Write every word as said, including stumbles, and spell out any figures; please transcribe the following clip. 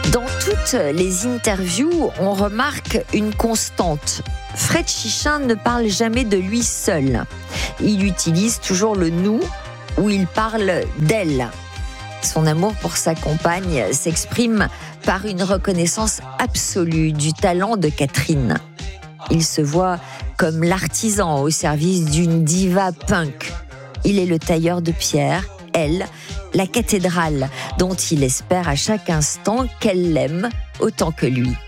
Dans toutes les interviews, on remarque une constante. Fred Chichin ne parle jamais de lui seul. Il utilise toujours le « nous » où il parle d'elle. Son amour pour sa compagne s'exprime par une reconnaissance absolue du talent de Catherine. Il se voit comme l'artisan au service d'une diva punk. Il est le tailleur de pierre, elle, la cathédrale, dont il espère à chaque instant qu'elle l'aime autant que lui.